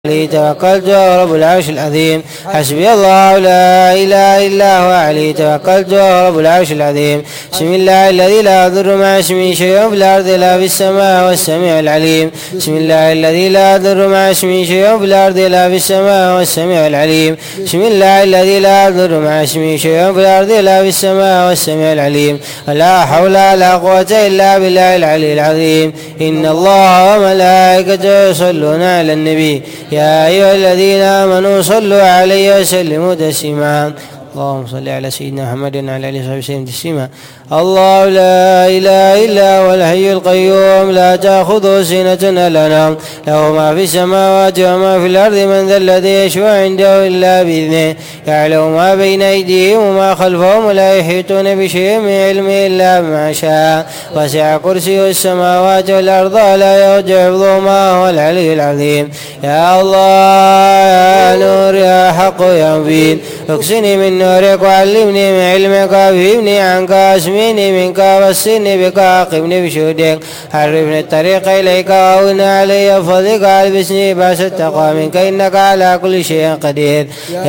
عليه توكلت وهو رب العرش العظيم. حسبي الله لا إله إلا هو عليه توكلت وهو رب العرش العظيم. بسم الله الذي لا يضر مع اسمه شيء في الأرض لا في السماء والسميع العليم. بسم الله الذي لا يضر مع اسمه شيء في الأرض لا في السماء والسميع العليم. بسم الله الذي لا يضر مع اسمه شيء في الأرض لا في السماء والسميع العليم. لا حول ولا قوة إلا بالله العلي العظيم. إن الله وملائكته يصلون على النبي يا أيها الذين آمنوا صلوا عليه وسلموا تسليما. اللهم صل على سيدنا محمد وعلى آله وصحبه وسلم تسليما. الله لا إله إلا هو الحي القيوم لا تأخذه سنة ولا نوم له ما في السماوات وما في الأرض من ذا الذي يشفع عنده إلا بإذنه يعلم ما بين أيديهم وما خلفهم ولا يحيطون بشيء من علمه إلا بما شاء وسع كرسيه السماوات والأرض ولا يؤوده حفظهما وهو العلي العظيم. يا الله يا نور يا حق يا مبين اكسني من نورك وعلمني من علمك وافهمني عنك واسمعني منك ووصني بك واقمني بشهودك حرفني الطريق إليك وأعن علي بفضلك والبسني باس التقوى منك إنك على كل شيء قدير.